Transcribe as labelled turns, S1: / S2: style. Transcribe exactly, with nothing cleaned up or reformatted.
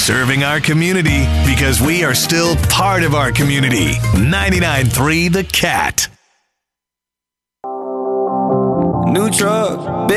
S1: Serving our community because we are still part of our community. ninety-nine point three The Cat.
S2: New truck.